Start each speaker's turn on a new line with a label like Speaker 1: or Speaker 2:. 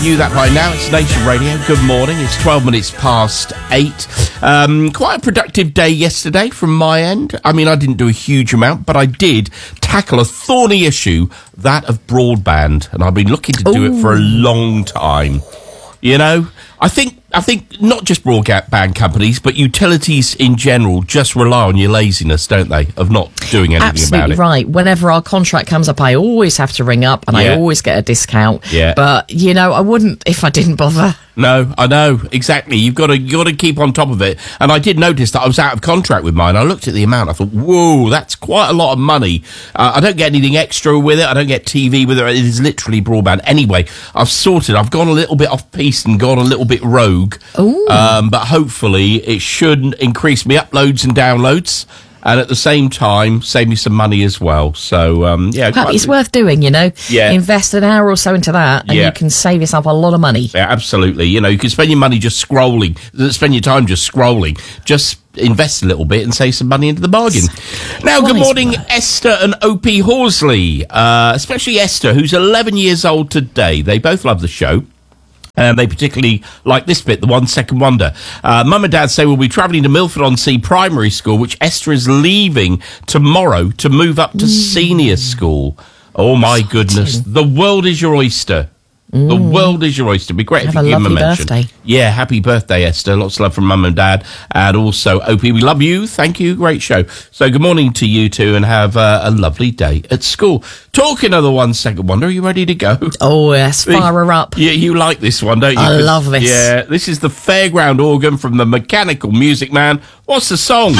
Speaker 1: You that by now, it's Nation Radio. Good morning. It's 12 minutes past 8. Quite a productive day yesterday from my end. I mean, I didn't do a huge amount, but I did tackle a thorny issue, that of broadband, and I've been looking to do it for a long time. You know, I think not just broadband companies, but utilities in general just rely on your laziness, don't they, of not doing anything about it.
Speaker 2: Absolutely right. Whenever our contract comes up, I always have to ring up and I always get a discount.
Speaker 1: Yeah.
Speaker 2: But, you know, I wouldn't if I didn't bother.
Speaker 1: No, I know, exactly. You've got to keep on top of it. And I did notice that I was out of contract with mine. I looked at the amount. I thought, whoa, that's quite a lot of money. I don't get anything extra with it. I don't get TV with it. It is literally broadband. Anyway, I've gone a little bit off piece and gone a little bit rogue. But hopefully it should increase me uploads and downloads. And at the same time, save me some money as well. So,
Speaker 2: it's worth doing, you know.
Speaker 1: Yeah.
Speaker 2: Invest an hour or so into that, and you can save yourself a lot of money.
Speaker 1: Yeah, absolutely. You know, you can spend your money just scrolling, spend your time just scrolling. Just invest a little bit and save some money into the bargain. Now, good morning, Esther and Opie Horsley. Especially Esther, who's 11 years old today. They both love the show. And they particularly like this bit, the 1 Second Wonder. Mum and Dad say we'll be travelling to Milford-on-Sea Primary School, which Esther is leaving tomorrow to move up to senior school. Oh, my goodness. The world is your oyster. The world is your oyster. It'd be great if you give them a mention. Birthday. Yeah, happy birthday, Esther. Lots of love from Mum and Dad. And also, Opie, we love you. Thank you. Great show. So good morning to you two and have a lovely day at school. Talking of the 1 Second Wonder, are you ready to go?
Speaker 2: Oh, yes. Fire her up.
Speaker 1: Yeah, you like this one, don't you?
Speaker 2: I love this.
Speaker 1: Yeah, this is the fairground organ from the Mechanical Music Man. What's the song?